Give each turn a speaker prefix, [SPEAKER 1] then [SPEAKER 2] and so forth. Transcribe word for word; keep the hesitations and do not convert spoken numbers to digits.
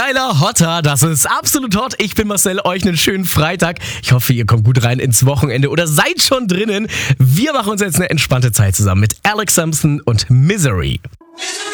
[SPEAKER 1] Geiler, hotter, das ist absolut hot. Ich bin Marcel, euch einen schönen Freitag. Ich hoffe, ihr kommt gut rein ins Wochenende oder seid schon drinnen. Wir machen uns jetzt eine entspannte Zeit zusammen mit Alex Sampson und Misery.